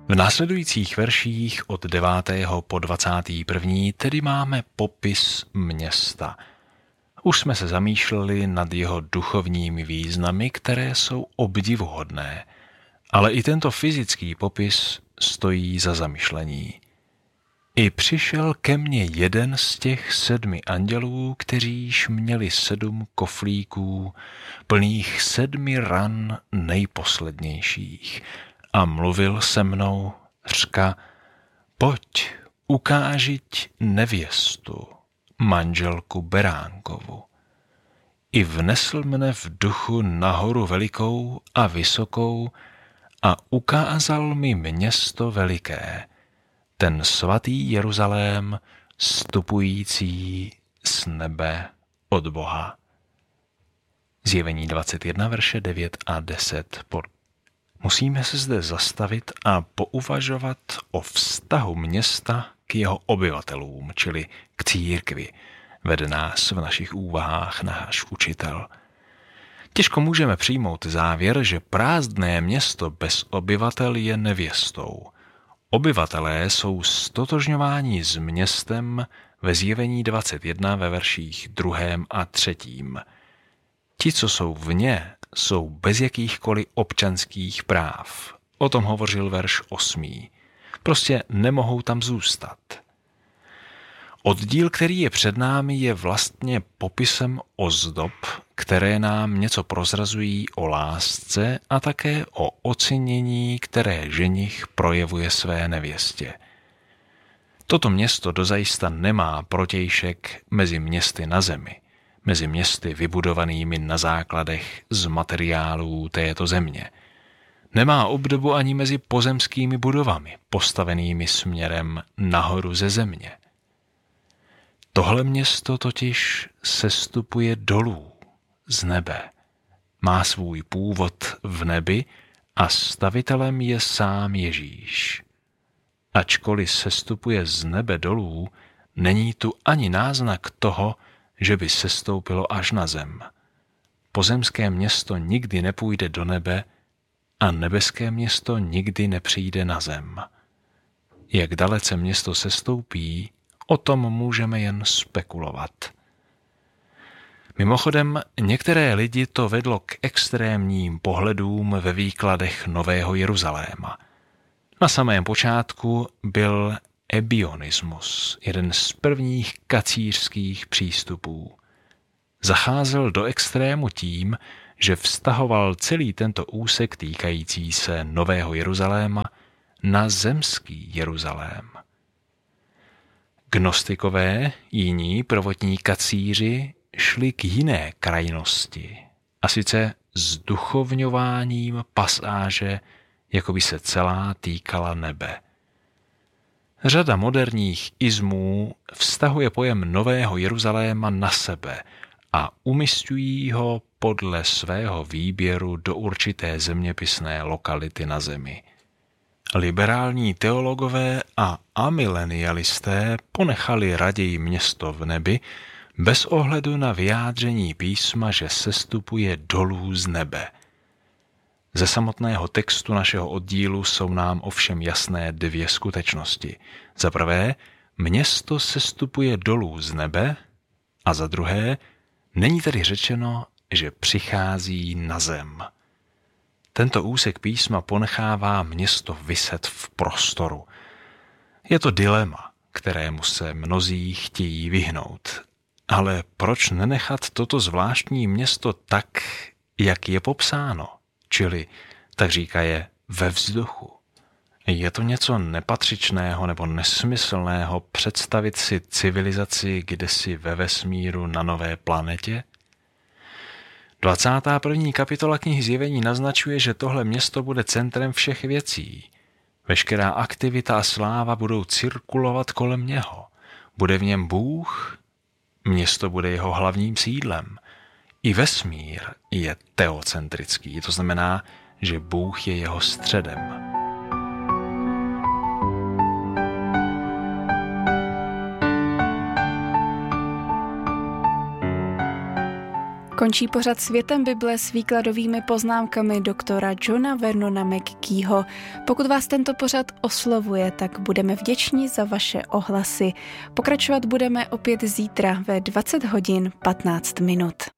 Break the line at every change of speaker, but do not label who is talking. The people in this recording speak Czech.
V následujících verších od 9. po 21. tedy máme popis města. Už jsme se zamýšleli nad jeho duchovními významy, které jsou obdivuhodné, ale i tento fyzický popis stojí za zamyšlení. I přišel ke mně jeden z těch 7 andělů, kteříž měli 7 koflíků, plných 7 ran nejposlednějších, a mluvil se mnou, řka: pojď, ukážiť nevěstu, manželku Beránkovu. I vnesl mne v duchu nahoru velikou a vysokou a ukázal mi město veliké, ten svatý Jeruzalém, vstupující z nebe od Boha. Zjevení 21, verše 9 a 10. Musíme se zde zastavit a pouvažovat o vztahu města k jeho obyvatelům, čili k církvi, vede nás v našich úvahách náš učitel. Těžko můžeme přijmout závěr, že prázdné město bez obyvatel je nevěstou. Obyvatelé jsou stotožňováni s městem ve Zjevení 21 ve verších 2. a 3. Ti, co jsou vně, jsou bez jakýchkoliv občanských práv. O tom hovořil verš 8. Prostě nemohou tam zůstat. Oddíl, který je před námi, je vlastně popisem ozdob, které nám něco prozrazují o lásce a také o ocenění, které ženich projevuje své nevěstě. Toto město dozajista nemá protějšek mezi městy na zemi, mezi městy vybudovanými na základech z materiálů této země. Nemá obdobu ani mezi pozemskými budovami, postavenými směrem nahoru ze země. Tohle město totiž sestupuje dolů z nebe. Má svůj původ v nebi a stavitelem je sám Ježíš. Ačkoliv sestupuje z nebe dolů, není tu ani náznak toho, že by sestoupilo až na zem. Pozemské město nikdy nepůjde do nebe a nebeské město nikdy nepřijde na zem. Jak dalece město sestoupí, o tom můžeme jen spekulovat. Mimochodem, některé lidi to vedlo k extrémním pohledům ve výkladech Nového Jeruzaléma. Na samém počátku byl ebionismus, jeden z prvních kacířských přístupů. Zacházel do extrému tím, že vztahoval celý tento úsek týkající se Nového Jeruzaléma na zemský Jeruzalém. Gnostikové, jiní prvotní kacíři, šli k jiné krajnosti, a sice zduchovňováním pasáže, jako by se celá týkala nebe. Řada moderních ismů vztahuje pojem Nového Jeruzaléma na sebe a umisťují ho podle svého výběru do určité zeměpisné lokality na zemi. Liberální teologové a amilenialisté ponechali raději město v nebi bez ohledu na vyjádření písma, že sestupuje dolů z nebe. Ze samotného textu našeho oddílu jsou nám ovšem jasné 2 skutečnosti. Za prvé, město sestupuje dolů z nebe, a za druhé, není tedy řečeno, že přichází na zem. Tento úsek písma ponechává město viset v prostoru. Je to dilema, kterému se mnozí chtějí vyhnout. Ale proč nenechat toto zvláštní město tak, jak je popsáno, čili, tak říkaje, ve vzduchu? Je to něco nepatřičného nebo nesmyslného představit si civilizaci kdesi ve vesmíru na nové planetě? 21. kapitola knihy Zjevení naznačuje, že tohle město bude centrem všech věcí. Veškerá aktivita a sláva budou cirkulovat kolem něho. Bude v něm Bůh, město bude jeho hlavním sídlem. I vesmír je teocentrický, to znamená, že Bůh je jeho středem.
Končí pořad Světem Bible s výkladovými poznámkami doktora Johna Vernona McGeeho. Pokud vás tento pořad oslovuje, tak budeme vděční za vaše ohlasy. Pokračovat budeme opět zítra ve 20 hodin 15 minut.